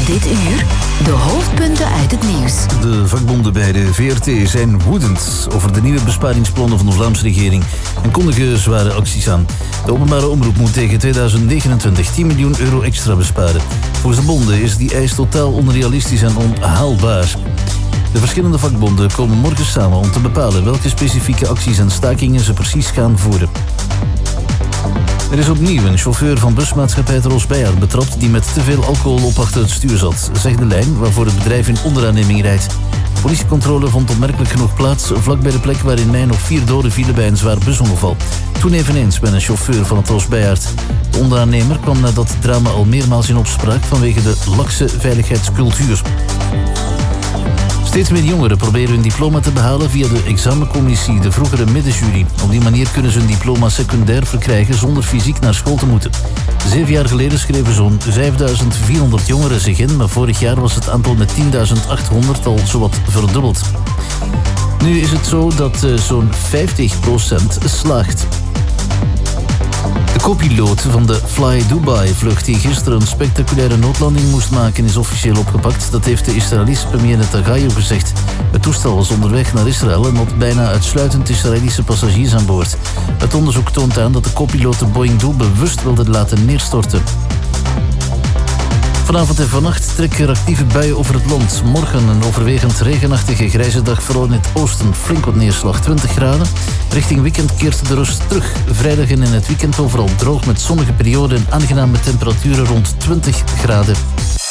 Dit uur de hoofdpunten uit het nieuws. De vakbonden bij de VRT zijn woedend over de nieuwe besparingsplannen van de Vlaamse regering en kondigen zware acties aan. De openbare omroep moet tegen 2029 €10 miljoen extra besparen. Volgens de bonden is die eis totaal onrealistisch en onhaalbaar. De verschillende vakbonden komen morgen samen om te bepalen welke specifieke acties en stakingen ze precies gaan voeren. Er is opnieuw een chauffeur van busmaatschappij Roos-Beyaert betrapt die met te veel alcohol op achter het stuur zat, zegt de lijn waarvoor het bedrijf in onderaanneming rijdt. Politiecontrole vond opmerkelijk genoeg plaats vlakbij de plek waar in mei nog 4 doden vielen bij een zwaar busongeval. Toen eveneens bij een chauffeur van het Roos-Beyaert. De onderaannemer kwam nadat het drama al meermaals in opspraak vanwege de lakse veiligheidscultuur. Steeds meer jongeren proberen hun diploma te behalen via de examencommissie, de vroegere middenjury. Op die manier kunnen ze hun diploma secundair verkrijgen zonder fysiek naar school te moeten. 7 jaar geleden schreven zo'n 5400 jongeren zich in, maar vorig jaar was het aantal met 10.800 al zowat verdubbeld. Nu is het zo dat zo'n 50% slaagt. De co-piloot van de Fly Dubai-vlucht die gisteren een spectaculaire noodlanding moest maken is officieel opgepakt. Dat heeft de Israëlische premier Netanyahu gezegd. Het toestel was onderweg naar Israël en had bijna uitsluitend Israëlische passagiers aan boord. Het onderzoek toont aan dat de co-piloot de Boeing doelbewust wilde laten neerstorten. Vanavond en vannacht trekken actieve buien over het land. Morgen een overwegend regenachtige grijze dag, vooral in het oosten flink wat neerslag, 20 graden. Richting weekend keert de rust terug. Vrijdag en in het weekend overal droog met zonnige perioden en aangename temperaturen rond 20 graden.